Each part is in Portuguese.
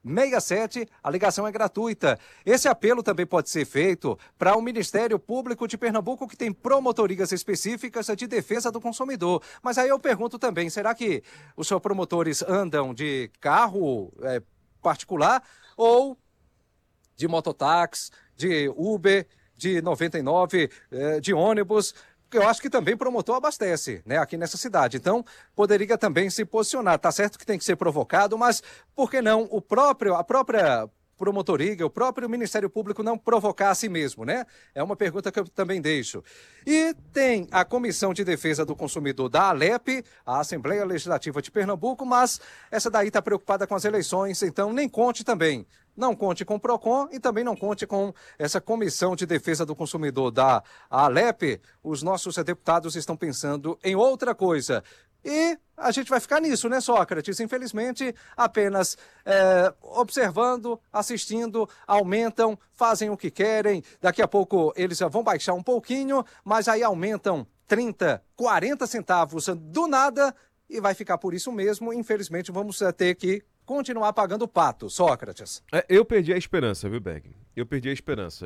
67, a ligação é gratuita. Esse apelo também pode ser feito para o Ministério Público de Pernambuco, que tem promotorias específicas de defesa do consumidor. Mas aí eu pergunto também, será que os seus promotores andam de carro particular ou de mototáxi, de Uber, de 99, de ônibus? Porque eu acho que também promotor abastece, né, aqui nessa cidade. Então, poderia também se posicionar. Tá certo que tem que ser provocado, mas por que não a própria promotoria, o próprio Ministério Público não provocar a si mesmo, né? É uma pergunta que eu também deixo. E tem a Comissão de Defesa do Consumidor da ALEP, a Assembleia Legislativa de Pernambuco, mas essa daí está preocupada com as eleições, então nem conte também. Não conte com o PROCON e também não conte com essa Comissão de Defesa do Consumidor da ALEP. Os nossos deputados estão pensando em outra coisa. E a gente vai ficar nisso, né, Sócrates? Infelizmente, apenas observando, assistindo, aumentam, fazem o que querem. Daqui a pouco eles já vão baixar um pouquinho, mas aí aumentam 30, 40 centavos do nada e vai ficar por isso mesmo. Infelizmente, vamos ter que continuar pagando o pato, Sócrates. Eu perdi a esperança, viu, Berg? Eu perdi a esperança.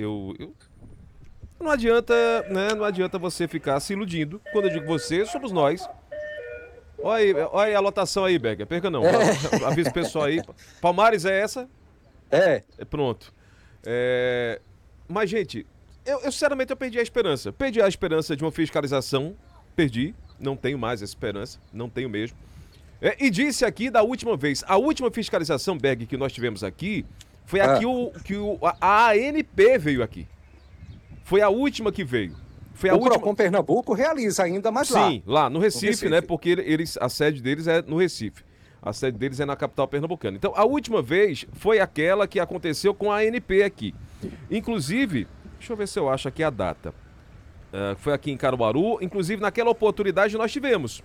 Não adianta, né? Não adianta você ficar se iludindo. Quando eu digo você, somos nós. Olha aí a lotação aí, Berg. Perca não. Avisa o pessoal aí. Palmares é essa? Pronto. Mas, gente, eu sinceramente perdi a esperança. Perdi a esperança de uma fiscalização. Perdi. Não tenho mais essa esperança. Não tenho mesmo. E disse aqui da última vez, a última fiscalização, Berg, que nós tivemos aqui, foi aqui a ANP veio aqui. Foi a última que veio. Foi a última... PROCON Pernambuco realiza ainda, mas lá. Sim, lá no Recife, né? Porque a sede deles é no Recife. A sede deles é na capital pernambucana. Então, a última vez foi aquela que aconteceu com a ANP aqui. Inclusive, deixa eu ver se eu acho aqui a data. Foi aqui em Caruaru. Inclusive, naquela oportunidade nós tivemos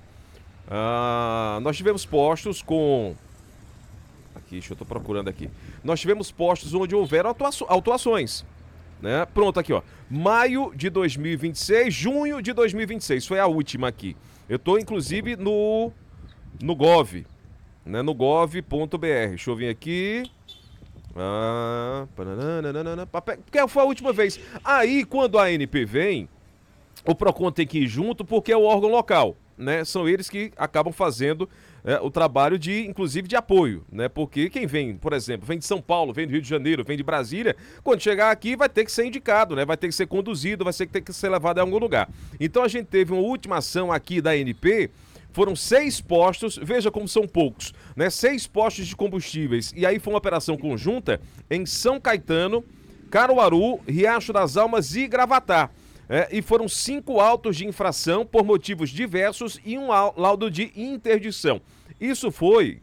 postos com... Aqui, eu tô procurando aqui. Nós tivemos postos onde houveram autuações, né? Pronto, aqui, ó. Maio de 2026, junho de 2026. Foi a última aqui. Eu tô, inclusive, no Gov, né? No gov.br. Deixa eu vir aqui. Porque foi a última vez. Aí, quando a ANP vem, o PROCON tem que ir junto porque é o órgão local, né? São eles que acabam fazendo o trabalho inclusive de apoio, né? Porque quem vem, por exemplo, vem de São Paulo, vem do Rio de Janeiro, vem de Brasília, quando chegar aqui vai ter que ser indicado, né? Vai ter que ser conduzido, vai ter que ser levado a algum lugar. Então a gente teve uma última ação aqui da ANP, foram 6 postos, veja como são poucos, né? 6 postos de combustíveis, e aí foi uma operação conjunta em São Caetano, Caruaru, Riacho das Almas e Gravatá. E foram 5 autos de infração por motivos diversos e um laudo de interdição. Isso foi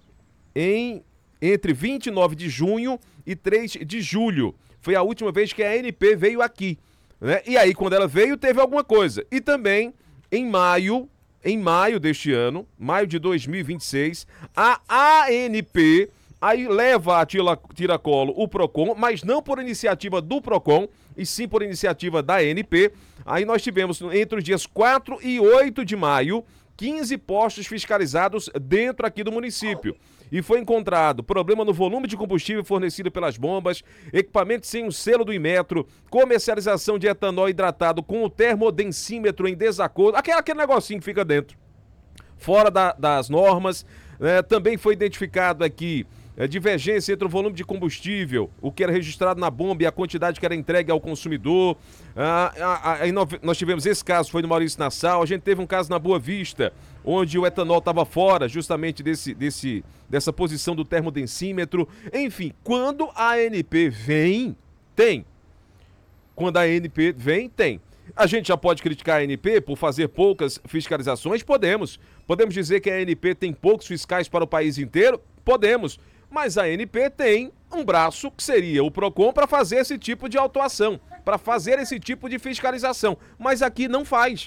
entre 29 de junho e 3 de julho. Foi a última vez que a ANP veio aqui, né? E aí, quando ela veio, teve alguma coisa. E também, em maio deste ano, maio de 2026, a ANP aí leva a tiracolo o PROCON, mas não por iniciativa do PROCON, e sim por iniciativa da ANP. Aí nós tivemos, entre os dias 4 e 8 de maio, 15 postos fiscalizados dentro aqui do município. E foi encontrado problema no volume de combustível fornecido pelas bombas, equipamento sem o selo do Inmetro, comercialização de etanol hidratado com o termodensímetro em desacordo, aquele negocinho que fica dentro, fora das normas. Também foi identificado aqui divergência entre o volume de combustível, o que era registrado na bomba e a quantidade que era entregue ao consumidor. Aí nós tivemos esse caso, foi no Maurício Nassau. A gente teve um caso na Boa Vista, onde o etanol estava fora justamente dessa posição do termodensímetro. Enfim, quando a ANP vem, tem. Quando a ANP vem, tem. A gente já pode criticar a ANP por fazer poucas fiscalizações? Podemos. Podemos dizer que a ANP tem poucos fiscais para o país inteiro? Podemos. Mas a ANP tem um braço, que seria o PROCON, para fazer esse tipo de autuação, para fazer esse tipo de fiscalização. Mas aqui não faz.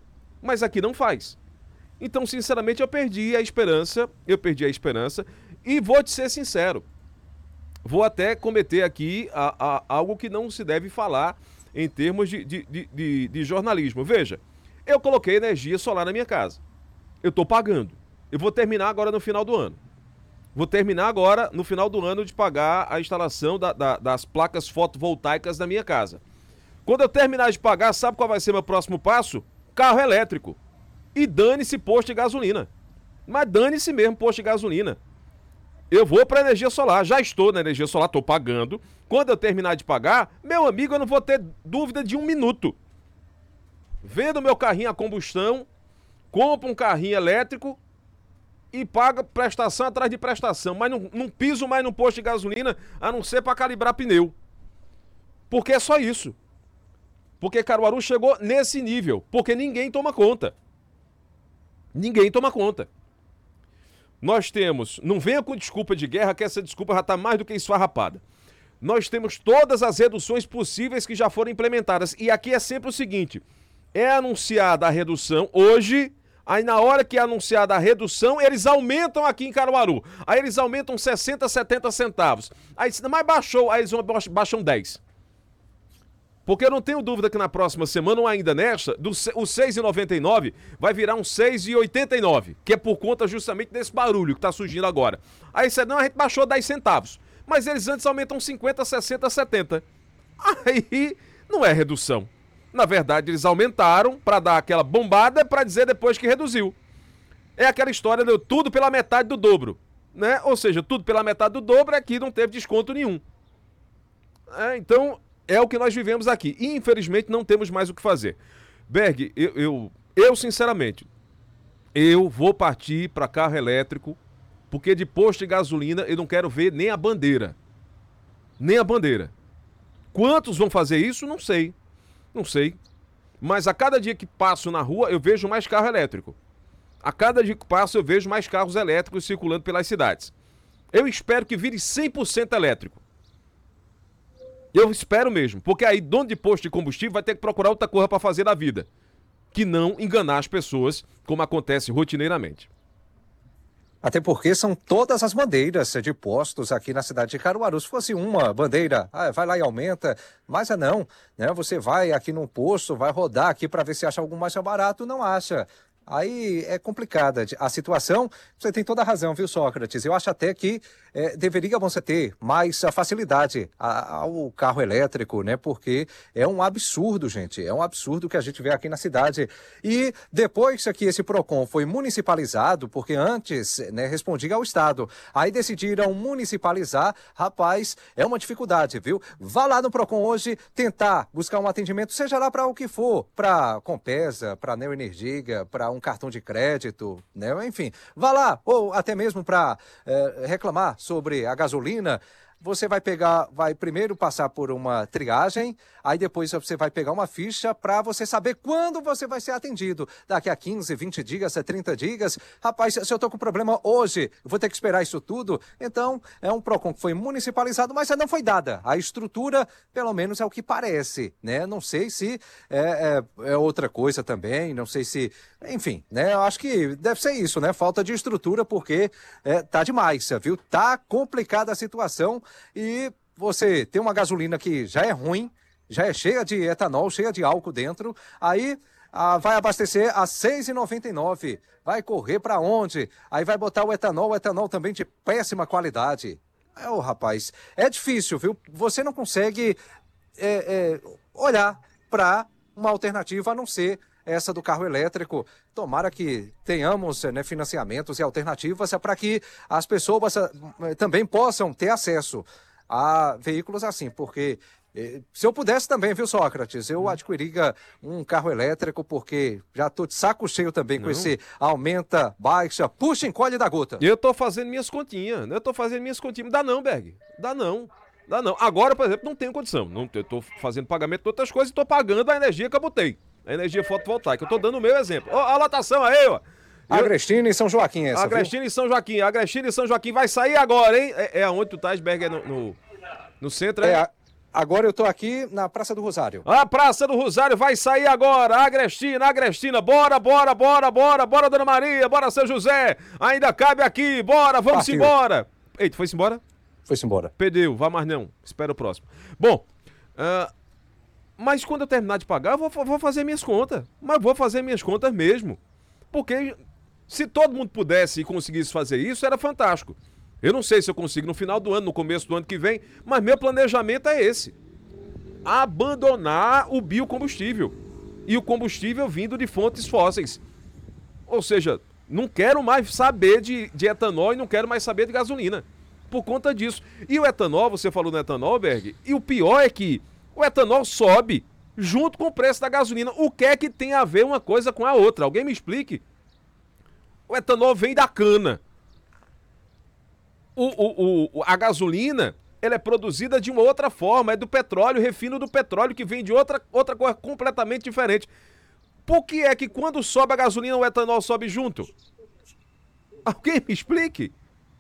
Então, sinceramente, eu perdi a esperança. E vou te ser sincero. Vou até cometer aqui algo que não se deve falar em termos de jornalismo. Veja, eu coloquei energia solar na minha casa. Eu estou pagando. Eu vou terminar agora no final do ano. Vou terminar agora, no final do ano, de pagar a instalação das placas fotovoltaicas da minha casa. Quando eu terminar de pagar, sabe qual vai ser meu próximo passo? Carro elétrico. E dane-se posto de gasolina. Mas dane-se mesmo posto de gasolina. Eu vou para energia solar. Já estou na energia solar, estou pagando. Quando eu terminar de pagar, meu amigo, eu não vou ter dúvida de um minuto. Vendo meu carrinho a combustão, compro um carrinho elétrico e paga prestação atrás de prestação. Mas não piso mais no posto de gasolina, a não ser para calibrar pneu. Porque é só isso. Porque Caruaru chegou nesse nível. Porque ninguém toma conta. Ninguém toma conta. Nós temos, não venha com desculpa de guerra, que essa desculpa já está mais do que esfarrapada. Nós temos todas as reduções possíveis que já foram implementadas. E aqui é sempre o seguinte, é anunciada a redução hoje, aí na hora que é anunciada a redução, eles aumentam aqui em Caruaru. Aí eles aumentam 60, 70 centavos. Aí, mas baixou, aí eles baixam 10. Porque eu não tenho dúvida que na próxima semana, ou ainda nesta, o R$ 6,99 vai virar um R$ 6,89, que é por conta justamente desse barulho que está surgindo agora. Aí você, não, a gente baixou 10 centavos, mas eles antes aumentam 50, 60, 70. Aí não é redução. Na verdade, eles aumentaram para dar aquela bombada para dizer depois que reduziu. É aquela história de tudo pela metade do dobro, né? Ou seja, tudo pela metade do dobro é que não teve desconto nenhum. Então... é o que nós vivemos aqui. E, infelizmente, não temos mais o que fazer. Berg, eu sinceramente, eu vou partir para carro elétrico, porque de posto de gasolina eu não quero ver nem a bandeira. Nem a bandeira. Quantos vão fazer isso? Não sei. Não sei. Mas a cada dia que passo na rua, eu vejo mais carro elétrico. A cada dia que passo, eu vejo mais carros elétricos circulando pelas cidades. Eu espero que vire 100% elétrico. Eu espero mesmo, porque aí dono de posto de combustível vai ter que procurar outra coisa para fazer na vida, que não enganar as pessoas, como acontece rotineiramente. Até porque são todas as bandeiras de postos aqui na cidade de Caruaru. Se fosse uma bandeira, vai lá e aumenta, mas não, né? Você vai aqui num posto, vai rodar aqui para ver se acha algo mais barato, não acha. Aí é complicada a situação. Você tem toda a razão, viu, Sócrates? Eu acho até que deveria você ter mais facilidade ao carro elétrico, né? Porque é um absurdo, gente. É um absurdo que a gente vê aqui na cidade. E depois que esse PROCON foi municipalizado, porque antes, né, respondia ao Estado, aí decidiram municipalizar. Rapaz, é uma dificuldade, viu? Vá lá no PROCON hoje tentar buscar um atendimento, seja lá para o que for, para Compesa, para Neoenergia, para um cartão de crédito, né? Enfim, vá lá, ou até mesmo para reclamar sobre a gasolina. Você vai primeiro passar por uma triagem, aí depois você vai pegar uma ficha para você saber quando você vai ser atendido. Daqui a 15, 20 dias, 30 dias. Rapaz, se eu estou com problema hoje, eu vou ter que esperar isso tudo. Então, é um PROCON que foi municipalizado, mas não foi dada. A estrutura, pelo menos, é o que parece, né? Não sei se é outra coisa também, não sei se... Enfim, né? Eu acho que deve ser isso, né? Falta de estrutura, porque tá demais, viu? Tá complicada a situação. E você tem uma gasolina que já é ruim, já é cheia de etanol, cheia de álcool dentro, aí vai abastecer a R$ 6,99. Vai correr para onde? Aí vai botar o etanol também de péssima qualidade. Rapaz, é difícil, viu? Você não consegue olhar para uma alternativa a não ser essa do carro elétrico. Tomara que tenhamos, né, financiamentos e alternativas para que as pessoas também possam ter acesso a veículos assim, porque se eu pudesse também, viu, Sócrates, eu adquiriria um carro elétrico, porque já estou de saco cheio também com esse aumenta, baixa, puxa, encolhe da gota. Eu estou fazendo minhas continhas, Dá não, Berg, dá não. Agora, por exemplo, não tenho condição. Eu estou fazendo pagamento de outras coisas e estou pagando a energia que eu botei. A energia fotovoltaica. Eu tô dando o meu exemplo. A lotação aí, ó. Agrestina e São Joaquim, essa, Agrestina e São Joaquim. Agrestina e São Joaquim vai sair agora, hein? Aonde tu tá, Berg? No centro, Agora eu tô aqui na Praça do Rosário. A Praça do Rosário vai sair agora. Agrestina. Bora, Dona Maria. Bora, São José. Ainda cabe aqui. Bora, vamos embora. Eita, foi-se embora? Foi-se embora. Perdeu, vá mais não. Espera o próximo. Bom, mas quando eu terminar de pagar, eu vou fazer minhas contas. Mas vou fazer minhas contas mesmo. Porque se todo mundo pudesse e conseguisse fazer isso, era fantástico. Eu não sei se eu consigo no final do ano, no começo do ano que vem, mas meu planejamento é esse. Abandonar o biocombustível. E o combustível vindo de fontes fósseis. Ou seja, não quero mais saber de etanol e não quero mais saber de gasolina. Por conta disso. E o etanol, você falou no etanol, Berg, e o pior é que o etanol sobe junto com o preço da gasolina. O que é que tem a ver uma coisa com a outra? Alguém me explique. O etanol vem da cana. A gasolina, ela é produzida de uma outra forma, é do petróleo, refino do petróleo, que vem de outra coisa completamente diferente. Por que é que quando sobe a gasolina, o etanol sobe junto? Alguém me explique?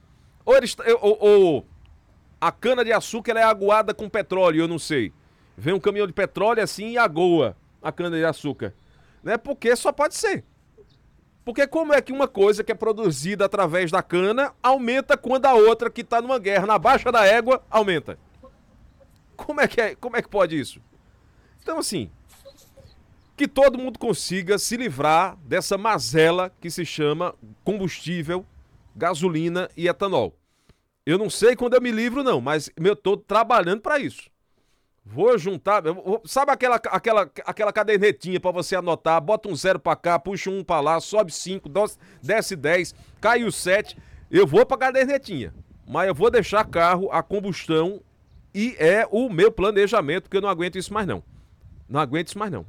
Ou a cana-de-açúcar ela é aguada com petróleo, eu não sei. Vem um caminhão de petróleo assim e agoa a cana-de-açúcar. Né? Porque só pode ser. Porque como é que uma coisa que é produzida através da cana aumenta quando a outra que está numa guerra na baixa da égua aumenta? Como é que pode isso? Então assim, que todo mundo consiga se livrar dessa mazela que se chama combustível, gasolina e etanol. Eu não sei quando eu me livro não, mas eu estou trabalhando para isso. Vou juntar, sabe aquela cadernetinha pra você anotar, bota um 0 pra cá, puxa um pra lá, sobe 5, desce 10, cai o 7, eu vou pra cadernetinha, mas eu vou deixar carro a combustão e é o meu planejamento, porque eu não aguento isso mais não. Não aguento isso mais não.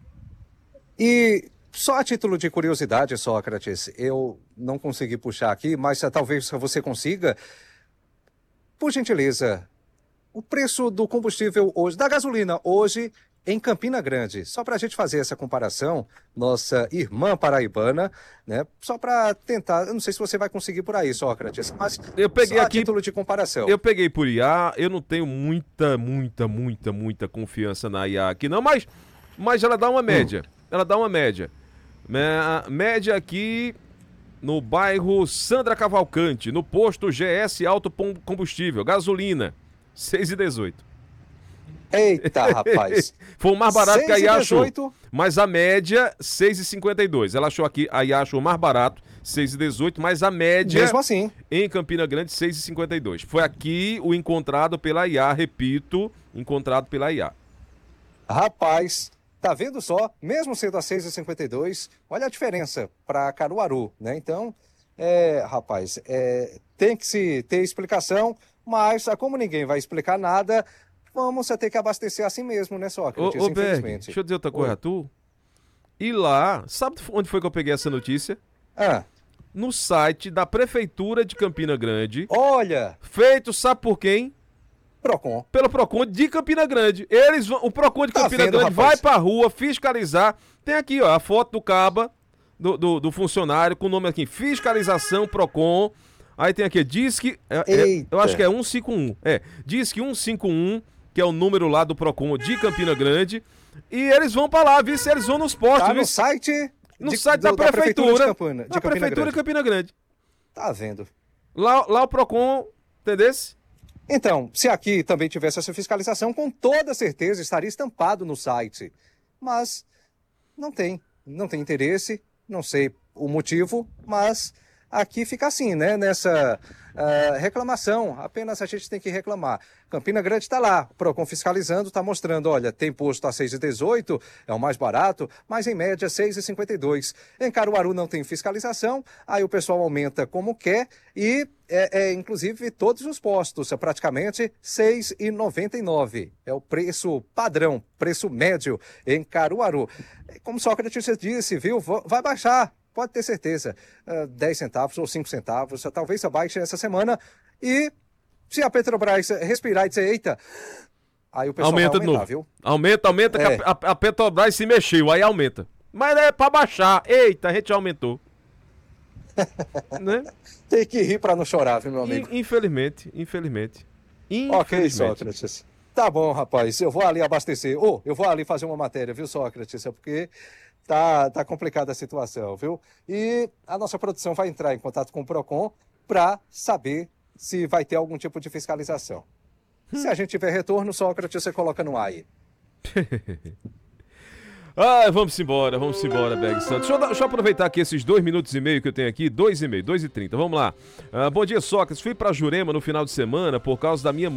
E só a título de curiosidade, Sócrates, eu não consegui puxar aqui, mas talvez você consiga, por gentileza, o preço do combustível hoje, da gasolina hoje em Campina Grande. Só para a gente fazer essa comparação, nossa irmã paraibana, né? Só para tentar, eu não sei se você vai conseguir por aí, Sócrates, mas eu peguei só aqui, a título de comparação. Eu peguei por IA, eu não tenho muita confiança na IA aqui não, mas ela dá uma média. Ela dá uma média. Média aqui no bairro Sandra Cavalcante, no posto GS Alto Combustível, gasolina. 6,18. Eita, rapaz. Foi o mais barato que a IA achou. 6,18. Mas a média, 6,52. Ela achou aqui, a IA achou mais barato, 6,18, mas a média, mesmo assim, em Campina Grande, 6,52. Foi aqui o encontrado pela IA, repito, encontrado pela IA. Rapaz, tá vendo só? Mesmo sendo a 6,52, olha a diferença para Caruaru, né? Então, rapaz, tem que se ter explicação. Mas, como ninguém vai explicar nada, vamos ter que abastecer assim mesmo, né, Sócrates? Ô, Infelizmente. Berg, deixa eu dizer outra coisa a tu. E lá, sabe onde foi que eu peguei essa notícia? No site da Prefeitura de Campina Grande. Olha! Feito, sabe por quem? Procon. Pelo Procon de Campina Grande. O Procon de Campina Grande vai pra rua fiscalizar. Tem aqui, ó, a foto do caba, do funcionário, com o nome aqui, Fiscalização Procon. Aí tem aqui, Disque, eu acho que é 151. Disque 151, que é o número lá do Procon de Campina Grande. E eles vão pra lá, se eles vão nos postos. Tá no site? No site da Prefeitura. Da Prefeitura de Campina Grande. Tá vendo? Lá o Procon, entendesse? Então, se aqui também tivesse essa fiscalização, com toda certeza estaria estampado no site. Mas não tem interesse, não sei o motivo, mas aqui fica assim, né? Nessa reclamação, apenas a gente tem que reclamar. Campina Grande está lá, o Procon fiscalizando, está mostrando, olha, tem posto a 6,18, é o mais barato, mas em média 6,52. Em Caruaru não tem fiscalização, aí o pessoal aumenta como quer e, inclusive, todos os postos, praticamente 6,99. É o preço padrão, preço médio em Caruaru. Como Sócrates disse, viu, vai baixar. Pode ter certeza, 10 centavos ou 5 centavos, talvez abaixe essa semana. E se a Petrobras respirar e dizer, eita, aí o pessoal aumenta vai aumentar, viu? Aumenta, que a Petrobras se mexeu, aí aumenta. Mas é pra baixar, eita, a gente já aumentou. Né? Tem que rir pra não chorar, viu, meu amigo? Infelizmente. Ok, Sócrates. Tá bom, rapaz, eu vou ali abastecer. Eu vou ali fazer uma matéria, viu, Sócrates? É porque tá complicada a situação, viu? E a nossa produção vai entrar em contato com o Procon para saber se vai ter algum tipo de fiscalização. Se a gente tiver retorno, Sócrates, você coloca no ar aí. Ah, vamos embora, Beg Santos. Deixa eu aproveitar aqui esses 2 minutos e meio que eu tenho aqui, 2 e 30. Vamos lá. Bom dia, Sócrates. Fui pra Jurema no final de semana por causa da minha